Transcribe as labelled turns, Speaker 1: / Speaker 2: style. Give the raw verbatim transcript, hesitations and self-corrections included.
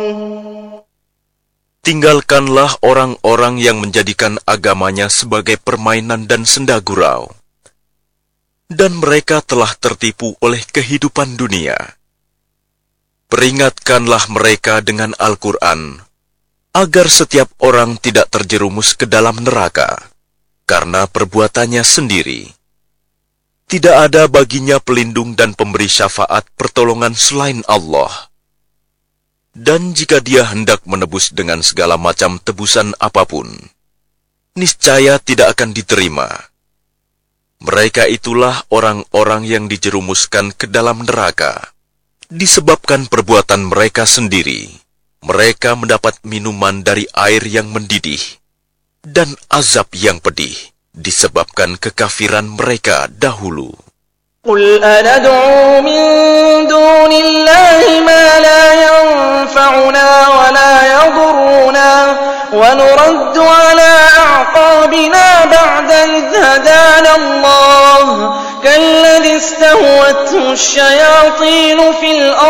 Speaker 1: Tinggalkanlah orang-orang yang menjadikan agamanya sebagai permainan dan senda gurau, dan mereka telah tertipu oleh kehidupan dunia. Peringatkanlah mereka dengan Al-Quran, agar setiap orang tidak terjerumus ke dalam neraka, karena perbuatannya sendiri. Tidak ada baginya pelindung dan pemberi syafaat pertolongan selain Allah. Dan jika dia hendak menebus dengan segala macam tebusan apapun, niscaya tidak akan diterima. Mereka itulah orang-orang yang dijerumuskan ke dalam neraka, disebabkan perbuatan mereka sendiri. Mereka mendapat minuman dari air yang mendidih, dan azab yang pedih, disebabkan kekafiran mereka dahulu.
Speaker 2: قل أندعو من دون الله ما لا ينفعنا ولا يضرنا ونرد على أعقابنا بعد إذ هدانا الله كالذي استهوته الشياطين في الأرض